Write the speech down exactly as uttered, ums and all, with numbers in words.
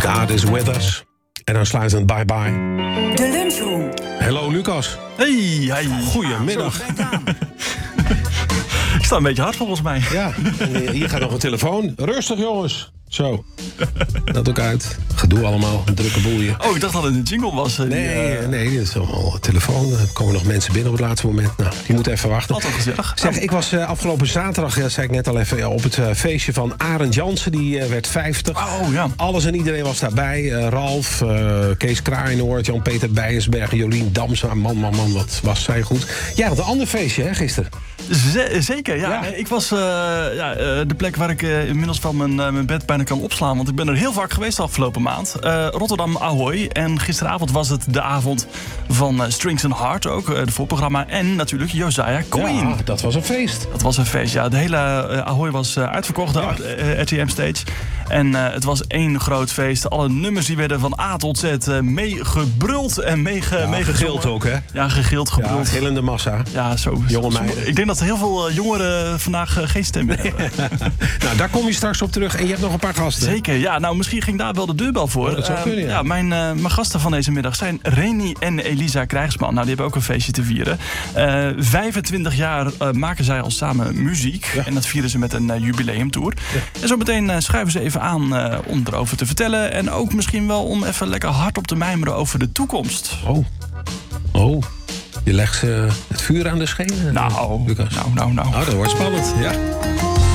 God is with us. En dan sluitend bye bye. De lunchroom. Hallo Lucas. Hey, hey. Goedemiddag. Ik sta een beetje hard volgens mij. Ja, en hier gaat nog een telefoon. Rustig jongens. Zo. Dat ook uit. Gedoe allemaal. Een drukke boel hier. Oh, ik dacht dat het een jingle was. Die, Nee, uh... nee, dit is allemaal telefoon. Er komen nog mensen binnen op het laatste moment. Nou, die moeten even wachten. Altijd gezellig. Zeg, ik was uh, afgelopen zaterdag, ja, zei ik net al even, ja, op het uh, feestje van Arend Jansen. Die uh, werd vijftig. Oh, ja. Alles en iedereen was daarbij. Uh, Ralf, uh, Kees Kraaienoord, Jan-Peter Bijensberg, Jolien Damsma. Man, man, man, wat was zij goed. Jij had een ander feestje, hè, gisteren? Z- zeker, ja. Ja. Ik was uh, ja, uh, de plek waar ik uh, inmiddels van mijn, uh, mijn bed bijna kan opslaan. Want ik ben er heel vaak geweest de afgelopen maand. Uh, Rotterdam Ahoy. En gisteravond was het de avond van uh, Strings and Heart ook. Uh, de voorprogramma. En natuurlijk Josiah Queen. Ja, dat was een feest. Dat was een feest, ja. De hele uh, Ahoy was uh, uitverkocht, de Ja. uh, R T M stage. En uh, het was één groot feest. Alle nummers die werden van A tot Z uh, meegebruld en meege, Ja, meegezongen. gegild ook, hè? Ja, gegild, Ja, gebruld. Ja, gillende massa. zo. Jonge zo- meiden. Ik denk dat heel veel uh, jongeren vandaag uh, geen stem meer hebben. Nou, daar kom je straks op terug. En je hebt nog een paar gasten. Zeker, ja. Nou, misschien ging daar wel de deurbel voor. Oh, dat zou Uh, kunnen, ja. mijn, uh, mijn gasten van deze middag zijn Reni en Elisa Krijgsman. Nou, die hebben ook een feestje te vieren. Uh, vijfentwintig jaar uh, maken zij al samen muziek. Ja. En dat vieren ze met een uh, jubileumtour. Ja. En zo meteen uh, schuiven ze even aan uh, om erover te vertellen. En ook misschien wel om even lekker hardop te mijmeren over de toekomst. Oh. Oh. Je legt uh, het vuur aan de schenen. Nou, Lucas. nou, nou, nou. Nou, dat wordt spannend, ja.